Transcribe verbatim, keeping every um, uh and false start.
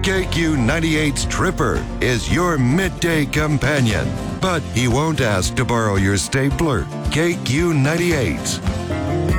K Q ninety-eight's Tripper is your midday companion, but he won't ask to borrow your stapler. K Q ninety-eight.